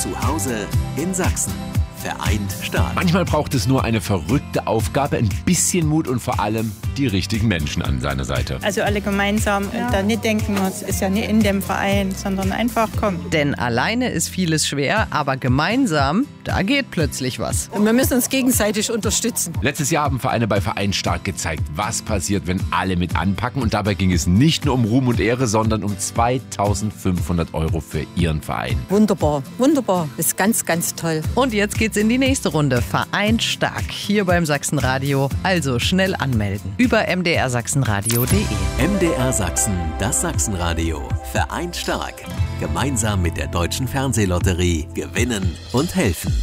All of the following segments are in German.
Zu Hause in Sachsen. Vereint stark. Manchmal braucht es nur eine verrückte Aufgabe, ein bisschen Mut und vor allem die richtigen Menschen an seiner Seite. Also alle gemeinsam und dann nicht denken, es ist ja nicht in dem Verein, sondern einfach kommen. Denn alleine ist vieles schwer, aber gemeinsam, da geht plötzlich was. Und wir müssen uns gegenseitig unterstützen. Letztes Jahr haben Vereine bei Vereint stark gezeigt, was passiert, wenn alle mit anpacken. Und dabei ging es nicht nur um Ruhm und Ehre, sondern um 2.500 € für ihren Verein. Wunderbar, wunderbar. Das ist ganz, ganz toll. Und jetzt geht's in die nächste Runde. Vereint stark hier beim Sachsenradio. Also schnell anmelden. Über mdrsachsenradio.de. MDR Sachsen, das Sachsenradio. Vereint stark. Gemeinsam mit der Deutschen Fernsehlotterie gewinnen und helfen.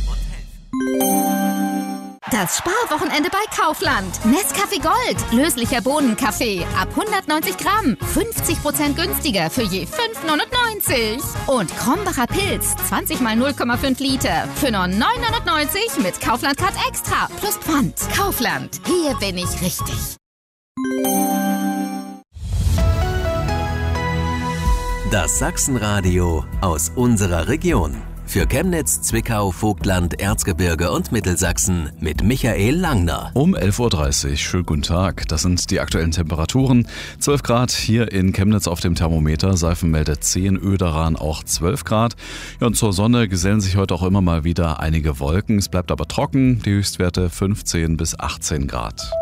Das Sparwochenende bei Kaufland. Nescafé Gold, löslicher Bohnenkaffee. Ab 190 Gramm. 50% günstiger für je 5,99. Und Krombacher Pilz, 20 mal 0,5 Liter. Für nur 9,99 mit Kaufland Card Extra. Plus Pfand. Kaufland. Hier bin ich richtig. Das Sachsenradio aus unserer Region. Für Chemnitz, Zwickau, Vogtland, Erzgebirge und Mittelsachsen mit Michael Langner. Um 11.30 Uhr, schönen guten Tag. Das sind die aktuellen Temperaturen. 12 Grad hier in Chemnitz auf dem Thermometer. Seifen meldet 10, Oederan auch 12 Grad. Ja, und zur Sonne gesellen sich heute auch immer mal wieder einige Wolken. Es bleibt aber trocken, die Höchstwerte 15 bis 18 Grad.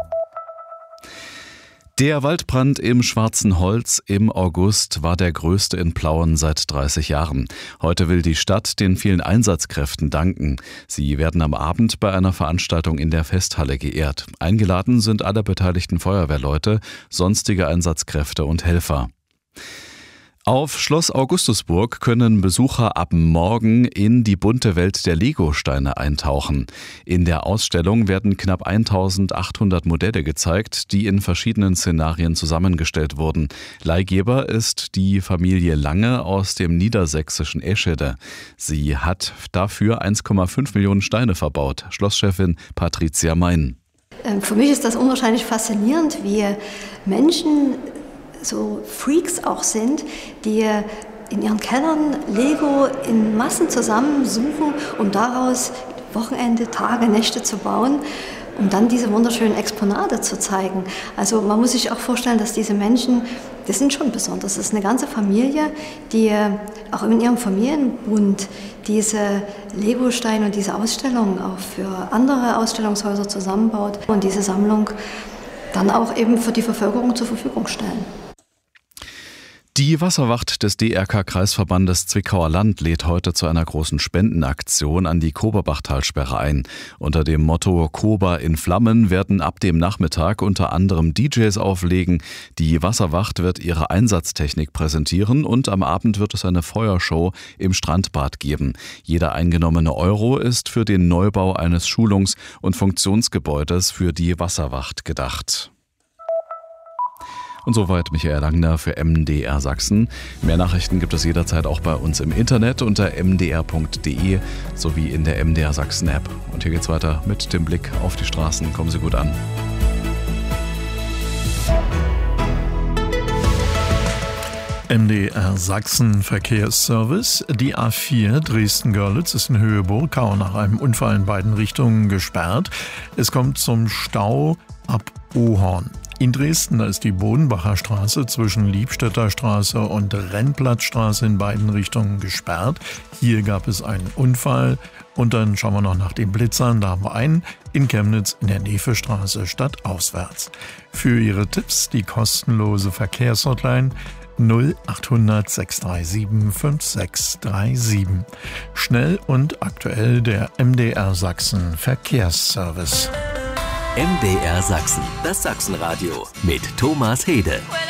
Der Waldbrand im Schwarzen Holz im August war der größte in Plauen seit 30 Jahren. Heute will die Stadt den vielen Einsatzkräften danken. Sie werden am Abend bei einer Veranstaltung in der Festhalle geehrt. Eingeladen sind alle beteiligten Feuerwehrleute, sonstige Einsatzkräfte und Helfer. Auf Schloss Augustusburg können Besucher ab morgen in die bunte Welt der Legosteine eintauchen. In der Ausstellung werden knapp 1800 Modelle gezeigt, die in verschiedenen Szenarien zusammengestellt wurden. Leihgeber ist die Familie Lange aus dem niedersächsischen Eschede. Sie hat dafür 1,5 Millionen Steine verbaut. Schlosschefin Patricia Mein. Für mich ist das unwahrscheinlich faszinierend, wie Menschen so Freaks auch sind, die in ihren Kellern Lego in Massen zusammensuchen, um daraus Wochenende, Tage, Nächte zu bauen, um dann diese wunderschönen Exponate zu zeigen. Also man muss sich auch vorstellen, dass diese Menschen, das sind schon besonders. Das ist eine ganze Familie, die auch in ihrem Familienbund diese Legosteine und diese Ausstellung auch für andere Ausstellungshäuser zusammenbaut und diese Sammlung dann auch eben für die Bevölkerung zur Verfügung stellen. Die Wasserwacht des DRK-Kreisverbandes Zwickauer Land lädt heute zu einer großen Spendenaktion an die Koberbachtalsperre ein. Unter dem Motto Kober in Flammen werden ab dem Nachmittag unter anderem DJs auflegen. Die Wasserwacht wird ihre Einsatztechnik präsentieren und am Abend wird es eine Feuershow im Strandbad geben. Jeder eingenommene Euro ist für den Neubau eines Schulungs- und Funktionsgebäudes für die Wasserwacht gedacht. Und soweit Michael Langner für MDR Sachsen. Mehr Nachrichten gibt es jederzeit auch bei uns im Internet unter mdr.de sowie in der MDR Sachsen App. Und hier geht's weiter mit dem Blick auf die Straßen. Kommen Sie gut an. MDR Sachsen Verkehrsservice. Die A4 Dresden-Görlitz ist in Höhe Burgau nach einem Unfall in beiden Richtungen gesperrt. Es kommt zum Stau ab Ohorn. In Dresden, da ist die Bodenbacher Straße zwischen Liebstädter Straße und Rennplatzstraße in beiden Richtungen gesperrt. Hier gab es einen Unfall. Und dann schauen wir noch nach den Blitzern. Da haben wir einen in Chemnitz in der Nevestraße stadtauswärts. Für Ihre Tipps die kostenlose Verkehrshotline 0800 637 5637. Schnell und aktuell der MDR Sachsen Verkehrsservice. MDR Sachsen, das Sachsenradio mit Thomas Hede.